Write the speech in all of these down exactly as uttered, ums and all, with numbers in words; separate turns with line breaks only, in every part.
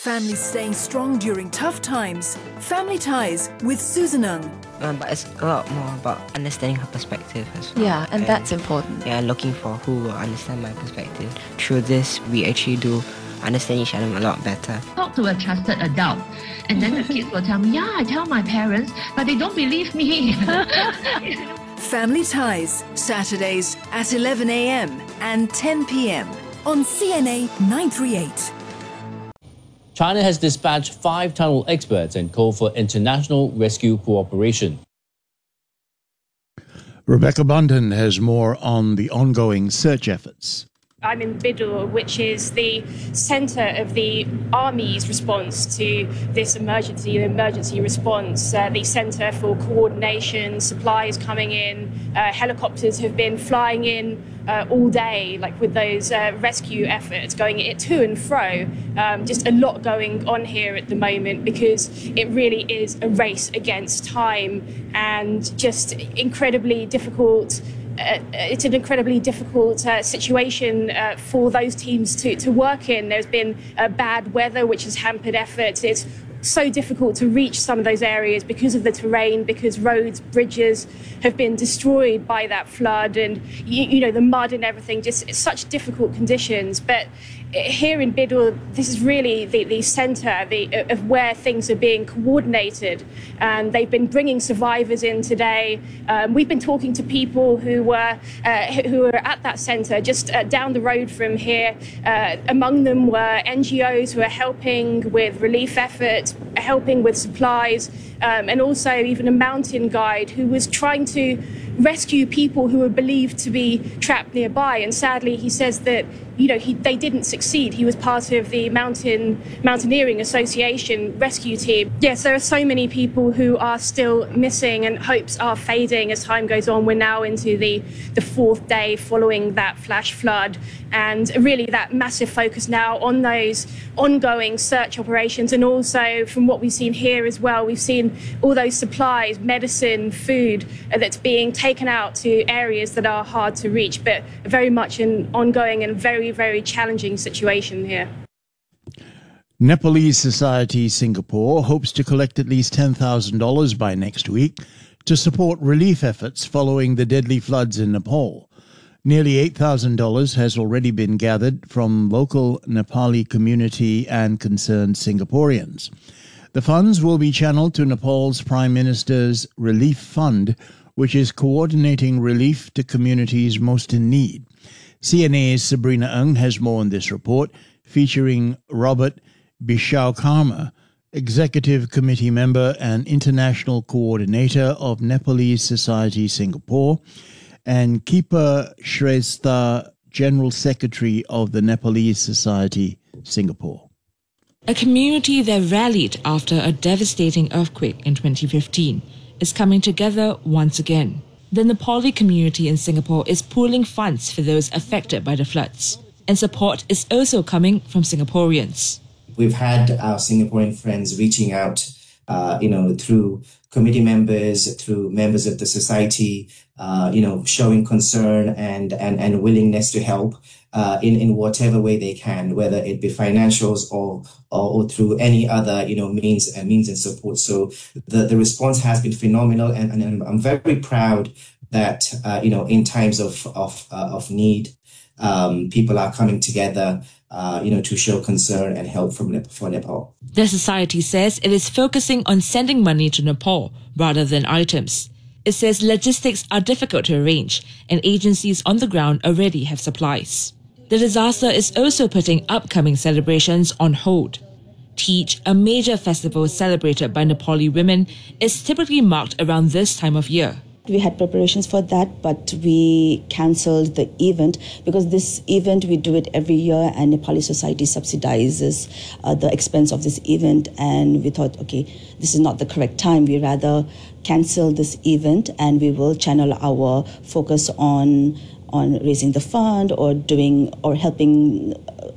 families staying strong during tough times. Family Ties with Susan Ng.
Um, but it's a lot more about understanding her perspective as well.
Yeah, and, and that's important.
Yeah, looking for who will understand my perspective. Through this, we actually do understand each other a lot better.
Talk to a trusted adult, and then the kids will tell me, yeah, I tell my parents, but they don't believe me.
Family Ties, Saturdays at eleven a m and ten p m on C N A nine thirty-eight.
China has dispatched five tunnel experts and called for international rescue cooperation.
Rebecca Bundon has more on the ongoing search efforts.
I'm in Bidur, which is the centre of the Army's response to this emergency, the emergency response, uh, the centre for coordination, supplies coming in, uh, helicopters have been flying in uh, all day, like with those uh, rescue efforts going it to and fro. Um, just a lot going on here at the moment because it really is a race against time and just incredibly difficult. Uh, it's an incredibly difficult uh, situation uh, for those teams to, to work in. There's been uh, bad weather, which has hampered efforts. It's so difficult to reach some of those areas because of the terrain, because roads, bridges have been destroyed by that flood and, you, you know, the mud and everything. Just it's such difficult conditions. But here in Bidur, this is really the, the centre the, of where things are being coordinated. And they've been bringing survivors in today. Um, we've been talking to people who were uh, who were at that centre just uh, down the road from here. Uh, among them were N G Os who are helping with relief efforts, helping with supplies, um, and also even a mountain guide who was trying to rescue people who were believed to be trapped nearby. And sadly, he says that, you know, he, they didn't succeed. He was part of the Mountain Mountaineering Association rescue team. Yes, there are so many people who are still missing and hopes are fading as time goes on. We're now into the, the fourth day following that flash flood. And really that massive focus now on those ongoing search operations. And also from what we've seen here as well, we've seen all those supplies, medicine, food uh, that's being taken out to areas that are hard to reach, but very much an ongoing and very, very challenging situation here.
Nepalese Society Singapore hopes to collect at least ten thousand dollars by next week to support relief efforts following the deadly floods in Nepal. Nearly eight thousand dollars has already been gathered from local Nepali community and concerned Singaporeans. The funds will be channeled to Nepal's Prime Minister's Relief Fund, which is coordinating relief to communities most in need. C N A's Sabrina Ng has more on this report, featuring Robert Bishawkarma, Executive Committee Member and International Coordinator of Nepalese Society Singapore, and Kipa Shrestha, General Secretary of the Nepalese Society Singapore.
A community that rallied after a devastating earthquake in twenty fifteen is coming together once again. The Nepali community in Singapore is pooling funds for those affected by the floods, and support is also coming from Singaporeans.
We've had our Singaporean friends reaching out, uh, you know, through committee members, through members of the society, uh, you know, showing concern and and, and willingness to help uh, in, in whatever way they can, whether it be financials or or, or through any other, you know, means and means and support. So the, the response has been phenomenal, and, and I'm very proud that, uh, you know, in times of of uh, of need, um, people are coming together, uh, you know, to show concern and help from Nepal, for Nepal.
The society says it is focusing on sending money to Nepal rather than items. It says logistics are difficult to arrange, and agencies on the ground already have supplies. The disaster is also putting upcoming celebrations on hold. Teej, a major festival celebrated by Nepali women, is typically marked around this time of year.
We had preparations for that, but we cancelled the event because this event, we do it every year, and Nepali Society subsidizes uh, the expense of this event. And we thought, okay, this is not the correct time. We rather cancel this event, and we will channel our focus on on raising the fund or doing or helping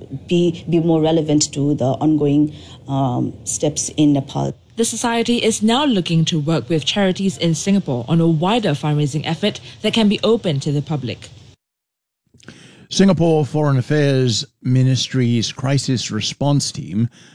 be be more relevant to the ongoing um, steps in Nepal.
The society is now looking to work with charities in Singapore on a wider fundraising effort that can be open to the public.
Singapore Foreign Affairs Ministry's Crisis Response Team